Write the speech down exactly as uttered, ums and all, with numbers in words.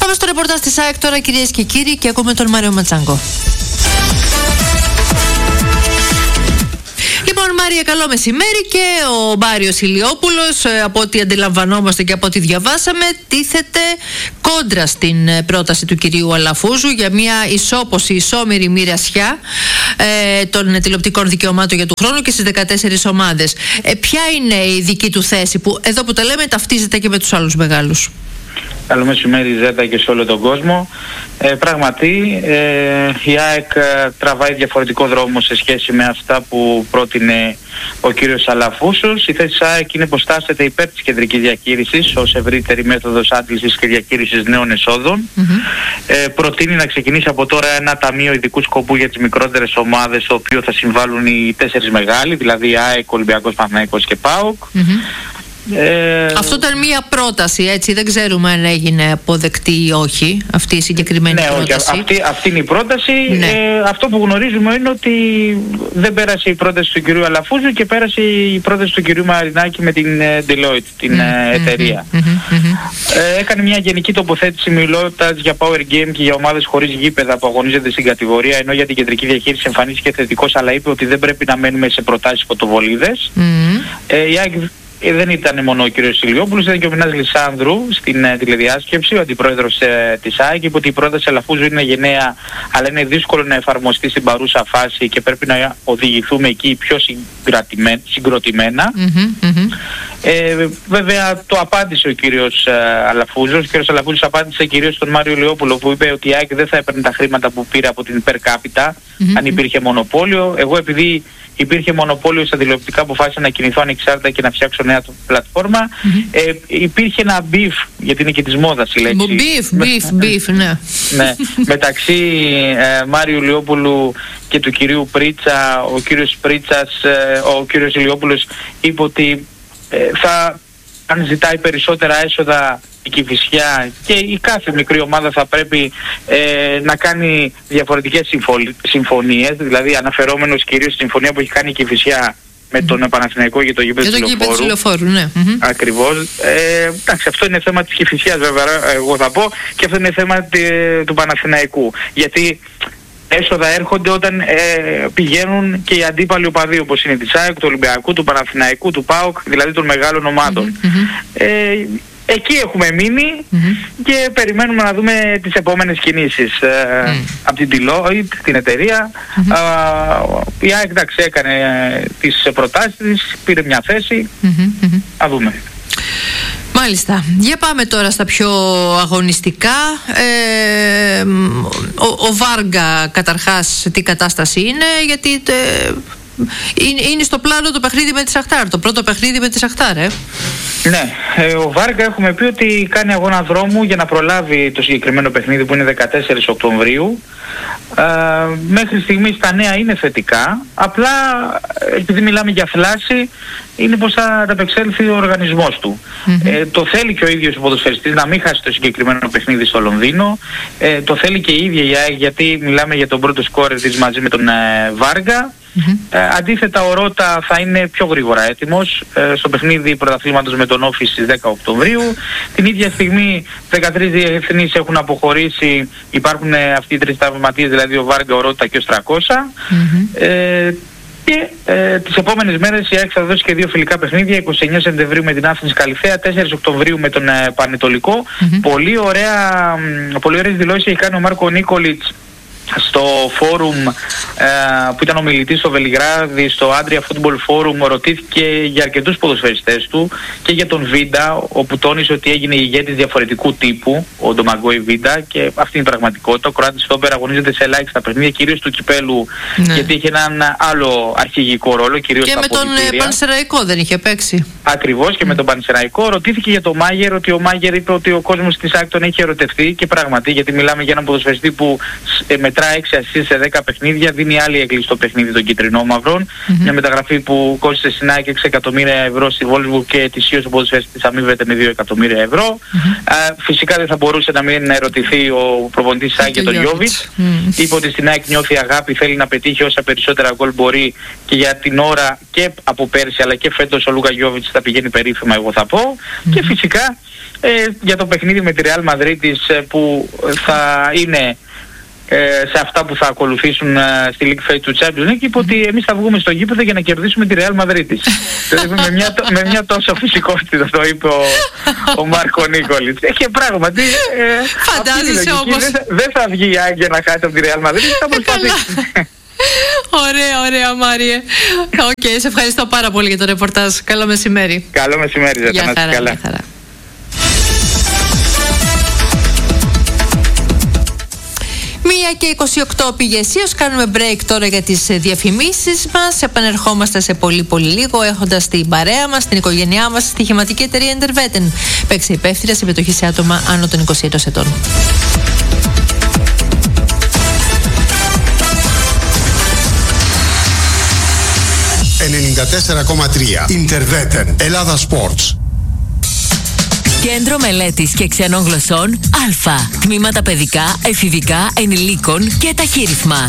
Πάμε στο ρεπορτάζ της ΑΕΚ τώρα, κυρίες και κύριοι, και ακούμε τον Μάριο Ματσάγκο. Λοιπόν, Μάρια, καλό μεσημέρι. Και ο Μάριος Ηλιόπουλος, από ό,τι αντιλαμβανόμαστε και από ό,τι διαβάσαμε, τίθεται κόντρα στην πρόταση του κυρίου Αλαφούζου για μια ισόποση, ισόμερη μοιρασιά ε, των τηλεοπτικών δικαιωμάτων για του χρόνου και στις δεκατέσσερις ομάδες. Ε, ποια είναι η δική του θέση, που εδώ που τα λέμε ταυτίζεται και με τους άλλους μεγάλους? Καλό μεσημέρι, Ζέτα, και σε όλο τον κόσμο. Ε, πράγματι, ε, η ΑΕΚ τραβάει διαφορετικό δρόμο σε σχέση με αυτά που πρότεινε ο κύριος Αλαφούσος. Η θέση της ΑΕΚ είναι πως τάσσεται υπέρ της κεντρικής διαχείρισης ως ευρύτερη μέθοδος άντλησης και διαχείρισης νέων εσόδων. Mm-hmm. Ε, προτείνει να ξεκινήσει από τώρα ένα ταμείο ειδικού σκοπού για τις μικρότερες ομάδες, στο οποίο θα συμβάλλουν οι τέσσερις μεγάλοι, δηλαδή ΑΕΚ, Ολυμπιακός, Παναθηναϊκός και ΠΑΟΚ. Mm-hmm. Ε... Αυτό ήταν μία πρόταση, έτσι, δεν ξέρουμε αν έγινε αποδεκτή ή όχι αυτή η συγκεκριμένη ναι, πρόταση. Όχι, αυτή, αυτή είναι η πρόταση. Ναι. Ε, αυτό που γνωρίζουμε είναι ότι δεν πέρασε η πρόταση του κυρίου Αλαφούζου και πέρασε η πρόταση του κυρίου Μαρινάκη με την Deloitte, την mm, εταιρεία. Mm, mm, mm, ε, έκανε μια γενική τοποθέτηση μιλώντας για power game και για ομάδες χωρίς γήπεδα που αγωνίζονται στην κατηγορία, ενώ για την κεντρική διαχείριση εμφανίστηκε θετικός, αλλά είπε ότι δεν πρέπει να μένουμε σε προτάσεις φωτοβολίδες. Mm. Ε, η Ε, δεν ήταν μόνο ο κύριος Ηλιόπουλος, ήταν και ο Μινάς Λισάνδρου στην ε, τηλεδιάσκεψη, ο αντιπρόεδρος ε, της ΑΕΚ, είπε ότι η πρόταση Αλαφούζου είναι γενναία, αλλά είναι δύσκολο να εφαρμοστεί στην παρούσα φάση και πρέπει να οδηγηθούμε εκεί πιο συγκροτημένα. Mm-hmm, mm-hmm. Ε, βέβαια το απάντησε ο κύριος ε, Αλαφούζος. Ο κύριος Αλαφούζος απάντησε κυρίως στον Μάριο Ηλιόπουλο, που είπε ότι η ΑΕΚ δεν θα έπαιρνε τα χρήματα που πήρε από την per capita mm-hmm. αν υπήρχε μονοπόλιο. Εγώ, επειδή υπήρχε μονοπόλιο στα τηλεοπτικά, αποφάσισα να κινηθώ ανεξάρτητα και να φτιάξω νέα πλατφόρμα. Mm-hmm. Ε, υπήρχε ένα beef, γιατί είναι και της μόδας η λέξη. Beef, beef, beef, ναι. ναι. Μεταξύ ε, Μάριου Ηλιόπουλου και του κυρίου Πρίτσα. Ο κύριος Πρίτσας, ε, ο κύριος Ηλιόπουλος είπε ότι ε, θα, αν ζητάει περισσότερα έσοδα η Κηφισιά και η κάθε μικρή ομάδα θα πρέπει ε, να κάνει διαφορετικές συμφω- συμφωνίες, δηλαδή αναφερόμενος κυρίως στη συμφωνία που έχει κάνει η Κηφισιά με τον Παναθηναϊκό για το γήπεδο του Λεωφόρου. Ναι. Ακριβώς. Ε, εντάξει, αυτό είναι θέμα της Κηφισιάς, βέβαια, εγώ θα πω, και αυτό είναι θέμα τε, του Παναθηναϊκού. Γιατί έσοδα έρχονται όταν ε, πηγαίνουν και οι αντίπαλοι οπαδοί, όπως είναι της ΑΕΚ, του Ολυμπιακού, του Παναθηναϊκού, του ΠΑΟΚ, δηλαδή των μεγάλων ομάδων. Mm-hmm. Ε, Εκεί έχουμε μείνει mm-hmm. και περιμένουμε να δούμε τις επόμενες κινήσεις ε, mm. από την Deloitte, την εταιρεία. Mm-hmm. Ε, η ΑΕΚ, εντάξει, έκανε ε, τις προτάσεις της, πήρε μια θέση. Mm-hmm. Να δούμε. Μάλιστα. Για πάμε τώρα στα πιο αγωνιστικά. Ε, ο, ο Βάργκα, καταρχάς, τι κατάσταση είναι, γιατί... Ε, Είναι, είναι στο πλάνο το παιχνίδι με τη Σαχτάρ, το πρώτο παιχνίδι με τη Σαχτάρ, ε. Ναι, ε, ο Βάργκα έχουμε πει ότι κάνει αγώνα δρόμου για να προλάβει το συγκεκριμένο παιχνίδι που είναι δεκατέσσερις Οκτωβρίου. Ε, μέχρι στιγμής τα νέα είναι θετικά, απλά επειδή μιλάμε για θλάση, είναι πως θα ανταπεξέλθει ο οργανισμός του. Mm-hmm. Ε, το θέλει και ο ίδιος ο ποδοσφαιριστής να μην χάσει το συγκεκριμένο παιχνίδι στο Λονδίνο. Ε, το θέλει και η ίδια η ΑΕΚ, γιατί μιλάμε για τον πρώτο σκόρερ της μαζί με τον ε, Βάργκα. Mm-hmm. Ε, αντίθετα, ο Ρώτα θα είναι πιο γρήγορα έτοιμος ε, στο παιχνίδι πρωταθλήματος με τον Όφη στις δέκα Οκτωβρίου. Την ίδια στιγμή δεκατρείς διεθνείς έχουν αποχωρήσει, υπάρχουν ε, αυτοί οι τρεις τραυματίες, δηλαδή ο Βάργκα, ο Ρώτα και ο Στρακόσα. Mm-hmm. Ε, και ε, τις επόμενες μέρες η ΑΕΚ θα δώσει και δύο φιλικά παιχνίδια, είκοσι εννέα Σεπτεμβρίου με την Άθληση Καλυθέα, τέσσερις Οκτωβρίου με τον ε, Πανετολικό. Mm-hmm. Πολύ, ωραία, πολύ ωραίες δηλώσεις έχει κάνει ο Μάρκο Νίκολιτς στο φόρουμ ε, που ήταν ομιλητής στο Βελιγράδι, στο Adria Football Forum. Ρωτήθηκε για αρκετούς ποδοσφαιριστές του και για τον Βίντα, όπου τόνισε ότι έγινε ηγέτης διαφορετικού τύπου, ο Ντομαγκόη Βίντα, και αυτή είναι η πραγματικότητα. Ο Κροάτης στόπερ αγωνίζεται σε ελάχιστα παιχνίδια, κυρίως του κυπέλου, ναι. γιατί είχε έναν άλλο αρχηγικό ρόλο, κυρίως και στα με τον Πανσεραϊκό δεν είχε παίξει. Ακριβώς, και mm. με τον Πανσεραϊκό. Ρωτήθηκε για τον Μάγερ, ότι ο Μάγερ είπε ότι ο κόσμος της ΑΕΚ τον έχει ερωτευτεί, και πράγματι, γιατί μιλάμε για έναν ποδοσφαιριστή που ε, μετά μετρά έξι ασίστ σε δέκα παιχνίδια, δίνει άλλη έγκλη στο παιχνίδι των κυτρινόμαυρων. Mm-hmm. Μια μεταγραφή που κόστησε στην ΑΕΚ έξι εκατομμύρια ευρώ στη Βόλβου και ετησίως ο ποδοσφαιριστής αμείβεται με δύο εκατομμύρια ευρώ. Mm-hmm. Α, φυσικά δεν θα μπορούσε να μην ερωτηθεί ο προπονητής ΑΕΚ για τον Γιόβιτς. Mm-hmm. Είπε ότι στην ΑΕΚ νιώθει αγάπη, θέλει να πετύχει όσα περισσότερα γκολ μπορεί και για την ώρα και από πέρσι αλλά και φέτος ο Λούκα Γιόβιτς θα πηγαίνει περίφημα, εγώ θα πω. Mm-hmm. Και φυσικά ε, για το παιχνίδι με τη Real Μαδρίτης ε, που θα είναι ε, σε αυτά που θα ακολουθήσουν ε, στη League Phase του Champions League, είπε ότι εμείς θα βγούμε στο γήπεδο για να κερδίσουμε τη Real Μαδρίτης. με, μια, με μια τόσο φυσικότητα το είπε ο, ο Μάρκο Νίκολιτς. Ε, και πράγματι ε, φαντάζεσαι όμως δεν θα, δε θα βγει η ΑΕΚ για να χάσει από τη Real Μαδρίτης, θα προσπαθήσει. Ωραία, ωραία Μάριε. Οκ, okay, σε ευχαριστώ πάρα πολύ για το ρεπορτάζ. Καλό μεσημέρι. Καλό μεσημέρι, Ζέτα, να είστε καλά. Χαρά. μία και είκοσι οκτώ πήγε αισίως. Κάνουμε break τώρα για τις διαφημίσεις μας. Επανερχόμαστε σε πολύ πολύ λίγο, έχοντας την παρέα μας, την οικογένειά μας, στη στοιχηματική εταιρεία Interveten. Παίξε υπεύθυνα, συμμετοχή σε άτομα άνω των είκοσι επτά ετών. ενενήντα τέσσερα κόμμα τρία Interveten, Ελλάδα Sports. Κέντρο Μελέτης και Ξένων Γλωσσών Α. Τμήματα παιδικά, εφηβικά, ενηλίκων και ταχύρυθμα.